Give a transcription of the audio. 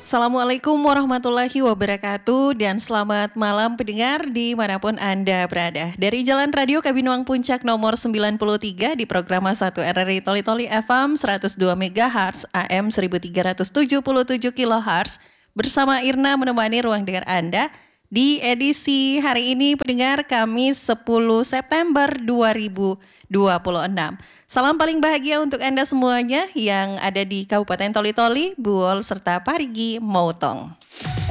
Assalamualaikum warahmatullahi wabarakatuh dan selamat malam pendengar dimanapun Anda berada. Dari Jalan Radio Kabinuang Puncak nomor 93 di program 1 RRI Toli Toli FM 102 MHz AM 1377 kHz bersama Irna menemani ruang dengar Anda di edisi hari ini pendengar Kamis 10 September 2026. Salam paling bahagia untuk Anda semuanya yang ada di Kabupaten Toli Toli, Buol, serta Parigi, Mautong.